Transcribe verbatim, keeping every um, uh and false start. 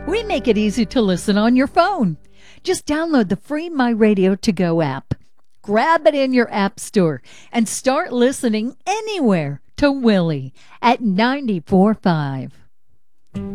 We make it easy to listen on your phone. Just download the free My Radio To Go app. Grab it in your app store and start listening anywhere to Willie at ninety-four point five.